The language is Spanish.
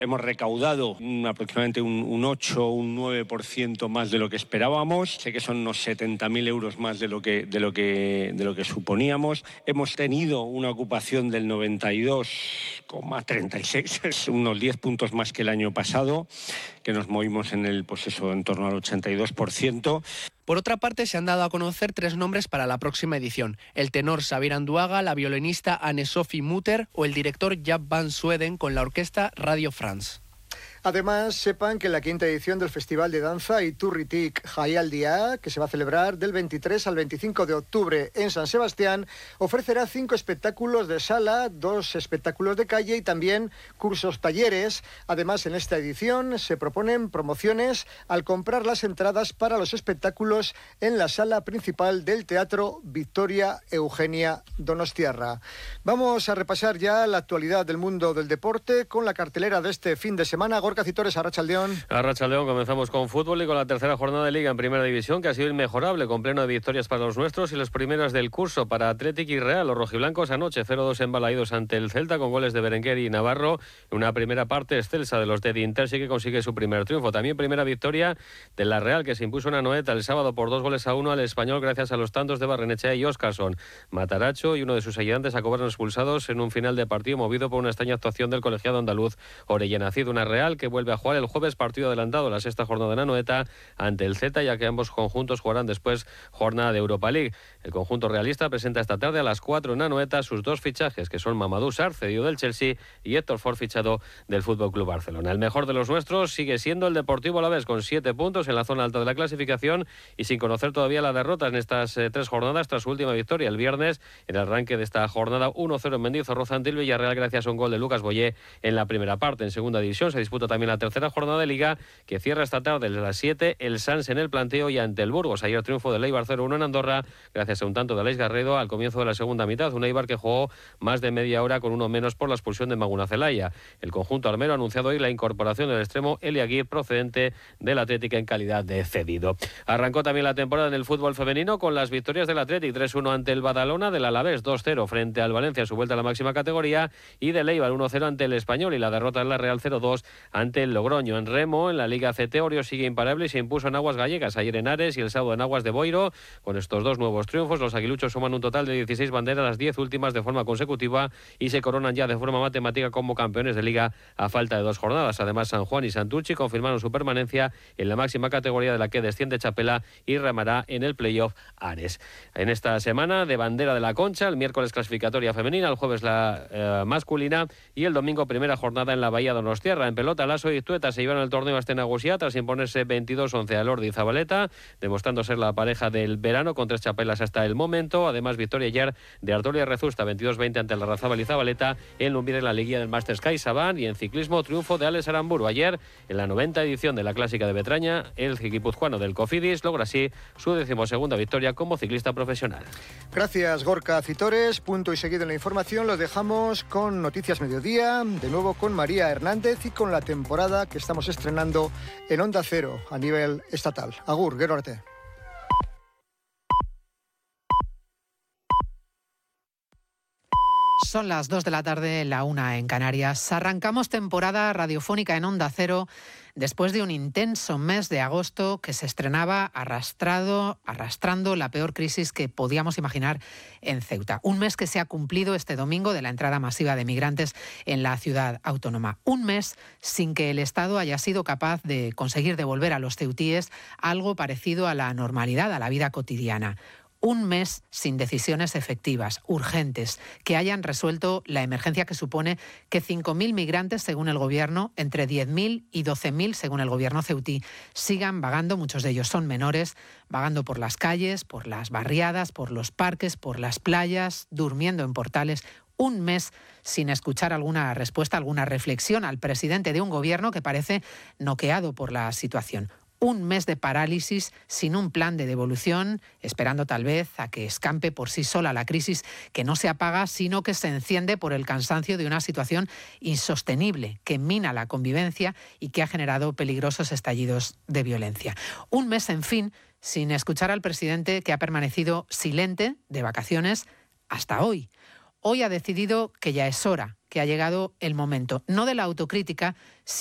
Hemos recaudado aproximadamente un 8 o un 9% más de lo que esperábamos. Sé que son unos 70.000 euros más de lo que suponíamos. Hemos tenido una ocupación del 92,36, es unos 10 puntos más que el año pasado, que nos movimos en torno al 82%. Por otra parte, se han dado a conocer 3 nombres para la próxima edición: el tenor Xavier Anduaga, la violinista Anne-Sophie Mutter o el director Jaap van Sweden con la orquesta Radio France. Además, sepan que la 5ª edición del Festival de Danza Iturritik Jaialdia, que se va a celebrar del 23 al 25 de octubre en San Sebastián, ofrecerá 5 espectáculos de sala, 2 espectáculos de calle y también cursos talleres. Además, en esta edición se proponen promociones al comprar las entradas para los espectáculos en la sala principal del Teatro Victoria Eugenia Donostiarra. Vamos a repasar ya la actualidad del mundo del deporte con la cartelera de este fin de semana. Gorka Citores, Arratsaldeón. Arratsaldeón, comenzamos con fútbol y con la tercera jornada de Liga en Primera División, que ha sido inmejorable, con pleno de victorias para los nuestros y las primeras del curso para Athletic y Real. Los rojiblancos anoche 0-2 embalaídos ante el Celta con goles de Berenguer y Navarro. Una primera parte excelsa de los de Dintersi, que consigue su primer triunfo. También primera victoria de la Real, que se impuso en Anoeta el sábado por 2-1 al Español gracias a los tantos de Barrenechea y Óscarson. Mataracho y uno de sus ayudantes acabaron expulsados en un final de partido movido por una extraña actuación del colegiado andaluz Orellana Cid. Una Real que vuelve a jugar el jueves, partido adelantado, la 6ª jornada en Anoeta ante el Celta, ya que ambos conjuntos jugarán después jornada de Europa League. El conjunto realista presenta esta tarde a las 4 en Anoeta sus 2 fichajes, que son Mamadou Sarr, cedido del Chelsea, y Héctor Ford, fichado del FC Barcelona. El mejor de los nuestros sigue siendo el Deportivo Alavés, con 7 puntos en la zona alta de la clasificación y sin conocer todavía la derrota en estas 3 jornadas tras su última victoria el viernes en el arranque de esta jornada 1-0 en Mendizorroza ante el Villarreal, gracias a un gol de Lucas Boyé en la primera parte. En segunda división se disputa también la tercera jornada de Liga, que cierra esta tarde desde las 7 el Sans en el planteo y ante el Burgos. Ayer triunfo del Eibar 0-1 en Andorra gracias a un tanto de Aleix Garredo al comienzo de la segunda mitad. Un Eibar que jugó más de media hora con uno menos por la expulsión de Maguna Zelaya. El conjunto armero ha anunciado hoy la incorporación del extremo Eli Aguirre, procedente del Athletic en calidad de cedido. Arrancó también la temporada en el fútbol femenino con las victorias del Athletic 3-1 ante el Badalona, del Alavés 2-0 frente al Valencia, su vuelta a la máxima categoría, y del Eibar 1-0 ante el Español, y la derrota en la Real 0-2 ante el Logroño. En remo, en la Liga CT, Orio sigue imparable y se impuso en aguas gallegas ayer en Ares y el sábado en aguas de Boiro. Con estos 2 nuevos triunfos, los aguiluchos suman un total de 16 banderas, las 10 últimas de forma consecutiva, y se coronan ya de forma matemática como campeones de Liga a falta de 2 jornadas. Además, San Juan y Santurchi confirmaron su permanencia en la máxima categoría de la que desciende Chapela y remará en el playoff Ares. En esta semana de bandera de la Concha, el miércoles clasificatoria femenina, el jueves la masculina y el domingo primera jornada en la Bahía Donostiarra. En pelota, Lasso y Tueta se llevaron el torneo a Nagusia tras imponerse 22-11 a Lordi y Zabaleta, demostrando ser la pareja del verano con 3 chapelas hasta el momento. Además, victoria ayer de Artoria Rezusta 22-20 ante la Larrazábal y Zabaleta en Lumbir en la liguilla del Masters CaixaBank. Y en ciclismo, triunfo de Alex Aramburu ayer en la 90ª edición de la Clásica de Betraña. El guipuzcoano del Cofidis logra así su 12ª victoria como ciclista profesional. Gracias, Gorka Citores. Punto y seguido en la información lo dejamos con Noticias Mediodía, de nuevo con María Hernández y con la temporada que estamos estrenando en Onda Cero a nivel estatal. Agur, gero arte. Son las 2 de la tarde, la 1 en Canarias. Arrancamos temporada radiofónica en Onda Cero después de un intenso mes de agosto que se estrenaba arrastrando la peor crisis que podíamos imaginar en Ceuta. Un mes que se ha cumplido este domingo de la entrada masiva de migrantes en la ciudad autónoma. Un mes sin que el Estado haya sido capaz de conseguir devolver a los ceutíes algo parecido a la normalidad, a la vida cotidiana. Un mes sin decisiones efectivas, urgentes, que hayan resuelto la emergencia que supone que 5.000 migrantes, según el Gobierno, entre 10.000 y 12.000, según el Gobierno ceutí, sigan vagando, muchos de ellos son menores, vagando por las calles, por las barriadas, por los parques, por las playas, durmiendo en portales. Un mes sin escuchar alguna respuesta, alguna reflexión al presidente de un Gobierno que parece noqueado por la situación. Un mes de parálisis, sin un plan de devolución, esperando tal vez a que escampe por sí sola la crisis que no se apaga, sino que se enciende por el cansancio de una situación insostenible que mina la convivencia y que ha generado peligrosos estallidos de violencia. Un mes, en fin, sin escuchar al presidente, que ha permanecido silente de vacaciones hasta hoy. hoy ha decidido que ya es hora, que ha llegado el momento, no de la autocrítica,